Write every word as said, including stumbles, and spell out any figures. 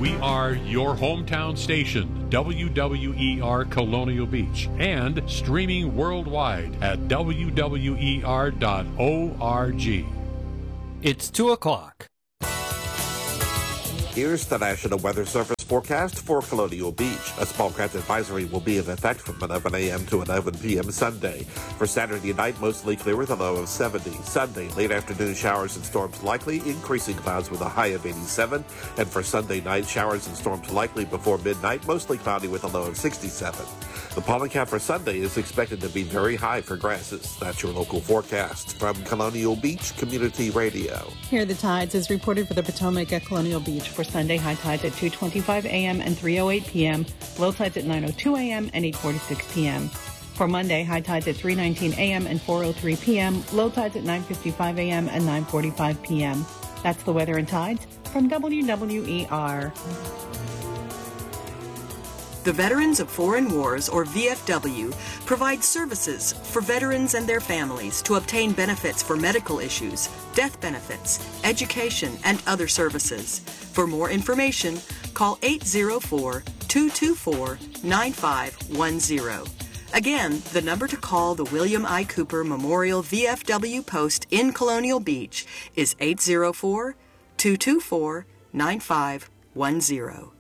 We are your hometown station, W W E R Colonial Beach, and streaming worldwide at W W E R dot org. It's two o'clock. Here's the National Weather Service forecast for Colonial Beach. A small craft advisory will be in effect from eleven a.m. to eleven p.m. Sunday. For Saturday night, mostly clear with a low of seventy. Sunday, late afternoon showers and storms likely, increasing clouds with a high of eighty-seven. And for Sunday night, showers and storms likely before midnight, mostly cloudy with a low of sixty-seven. The pollen count for Sunday is expected to be very high for grasses. That's your local forecast from Colonial Beach Community Radio. Here are the tides as reported for the Potomac at Colonial Beach. For Sunday, high tides at two twenty-five a.m. and three oh eight p.m., low tides at nine oh two a.m. and eight forty-six p.m. For Monday, high tides at three nineteen a.m. and four oh three p.m., low tides at nine fifty-five a.m. and nine forty-five p.m. That's the weather and tides from W W E R. The Veterans of Foreign Wars, or V F W, provides services for veterans and their families to obtain benefits for medical issues, death benefits, education, and other services. For more information, call eight zero four, two two four, nine five one zero. Again, the number to call the William I. Cooper Memorial V F W Post in Colonial Beach is eight zero four, two two four, nine five one zero.